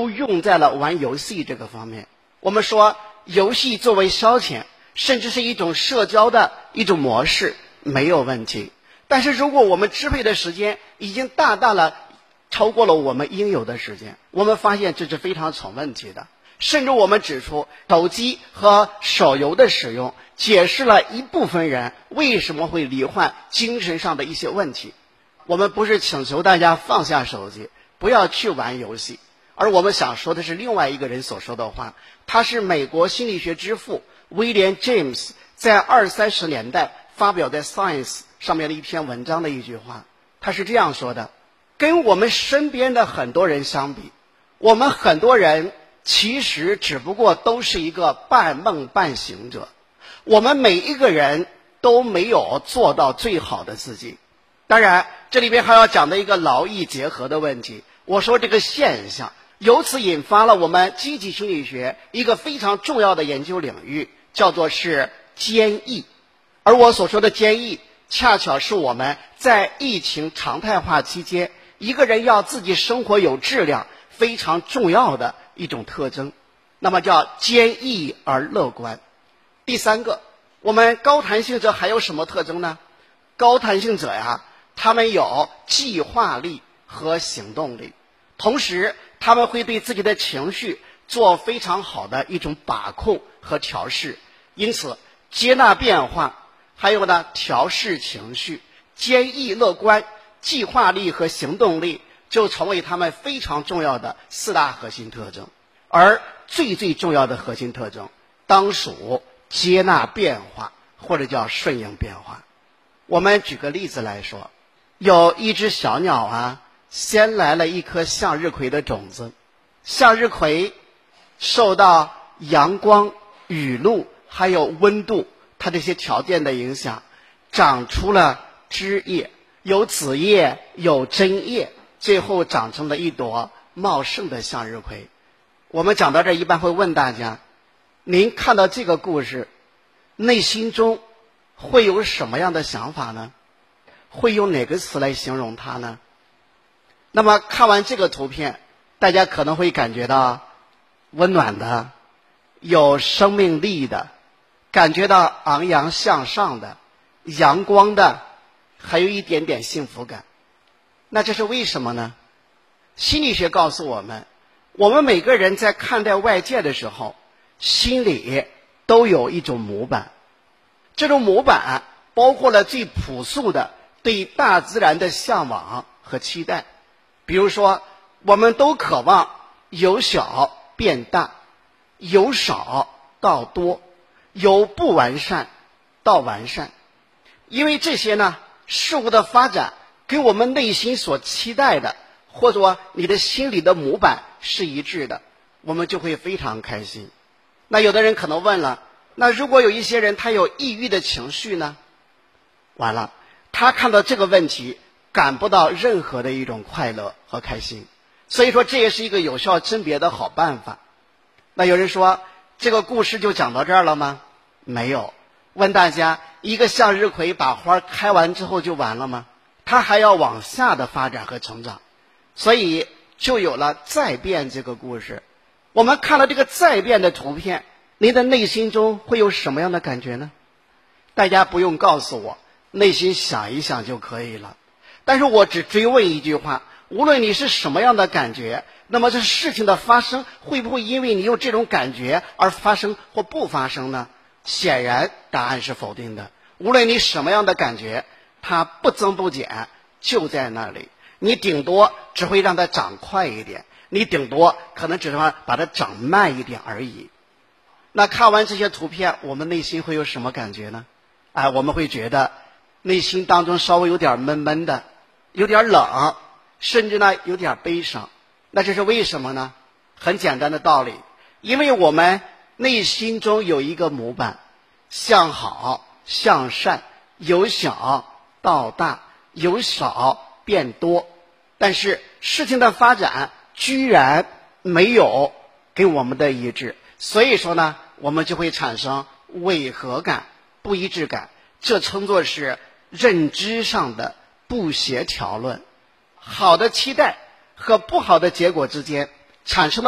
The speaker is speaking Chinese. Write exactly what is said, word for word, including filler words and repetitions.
都用在了玩游戏这个方面。我们说游戏作为消遣，甚至是一种社交的一种模式，没有问题。但是如果我们支配的时间已经大大了超过了我们应有的时间，我们发现这是非常成问题的。甚至我们指出，手机和手游的使用解释了一部分人为什么会罹患精神上的一些问题。我们不是请求大家放下手机，不要去玩游戏，而我们想说的是另外一个人所说的话。他是美国心理学之父威廉 James 在二三十年代发表在 Science 上面的一篇文章的一句话。他是这样说的：跟我们身边的很多人相比，我们很多人其实只不过都是一个半梦半醒者。我们每一个人都没有做到最好的自己。当然这里边还要讲的一个劳逸结合的问题。我说这个现象由此引发了我们积极心理学一个非常重要的研究领域，叫做是坚毅。而我所说的坚毅，恰巧是我们在疫情常态化期间，一个人要自己生活有质量非常重要的一种特征。那么叫坚毅而乐观。第三个，我们高弹性者还有什么特征呢？高弹性者呀，他们有计划力和行动力，同时他们会对自己的情绪做非常好的一种把控和调试。因此接纳变化，还有呢调试情绪，坚毅乐观，计划力和行动力就成为他们非常重要的四大核心特征。而最最重要的核心特征当属接纳变化，或者叫顺应变化。我们举个例子来说，有一只小鸟啊，先来了一颗向日葵的种子。向日葵受到阳光、雨露还有温度它这些条件的影响，长出了枝叶，有子叶有真叶，最后长成了一朵茂盛的向日葵。我们讲到这一般会问大家，您看到这个故事内心中会有什么样的想法呢？会用哪个词来形容它呢？那么看完这个图片，大家可能会感觉到温暖的，有生命力的，感觉到昂扬向上的，阳光的，还有一点点幸福感。那这是为什么呢？心理学告诉我们，我们每个人在看待外界的时候，心里都有一种模板。这种模板包括了最朴素的对大自然的向往和期待。比如说，我们都渴望由小变大，由少到多，由不完善到完善。因为这些呢，事物的发展跟我们内心所期待的，或者说你的心里的模板是一致的，我们就会非常开心。那有的人可能问了，那如果有一些人他有抑郁的情绪呢？完了，他看到这个问题感不到任何的一种快乐和开心。所以说这也是一个有效甄别的好办法。那有人说，这个故事就讲到这儿了吗？没有。问大家，一个向日葵把花开完之后就完了吗？它还要往下的发展和成长。所以就有了再变这个故事。我们看了这个再变的图片，您的内心中会有什么样的感觉呢？大家不用告诉我，内心想一想就可以了。但是我只追问一句话，无论你是什么样的感觉，那么这事情的发生会不会因为你有这种感觉而发生或不发生呢？显然答案是否定的。无论你什么样的感觉，它不增不减，就在那里。你顶多只会让它长快一点，你顶多可能只是把它长慢一点而已。那看完这些图片，我们内心会有什么感觉呢？哎，我们会觉得内心当中稍微有点闷闷的，有点冷，甚至呢有点悲伤。那这是为什么呢？很简单的道理，因为我们内心中有一个模板，向好向善，由小到大，由少变多。但是事情的发展居然没有跟我们的一致，所以说呢，我们就会产生违和感、不一致感，这称作是认知上的不协调论。好的期待和不好的结果之间产生了